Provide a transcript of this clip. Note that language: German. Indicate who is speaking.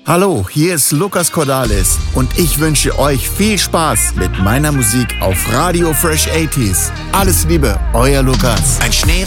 Speaker 1: Hallo, hier ist Lukas Cordalis und ich wünsche euch viel Spaß mit meiner Musik auf Radio Fresh 80s. Alles Liebe, euer Lukas.
Speaker 2: Ein Schnee